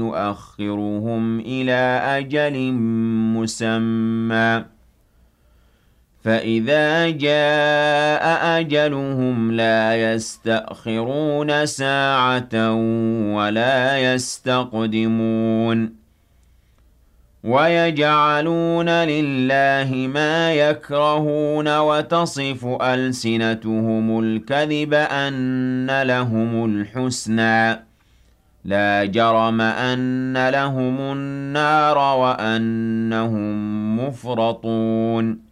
نُؤَخِّرُهُمْ إِلَىٰ أَجَلٍ مُّسَمًّى فَإِذَا جَاءَ أَجَلُهُمْ لَا يَسْتَأْخِرُونَ سَاعَةً وَلَا يَسْتَقْدِمُونَ وَيَجْعَلُونَ لِلَّهِ مَا يَكْرَهُونَ وَتَصِفُ أَلْسِنَتُهُمُ الْكَذِبَ أَنَّ لَهُمُ الْحُسْنَىٰ لَا جَرَمَ أَنَّ لَهُمُ النَّارَ وَأَنَّهُم مُّفْرَطُونَ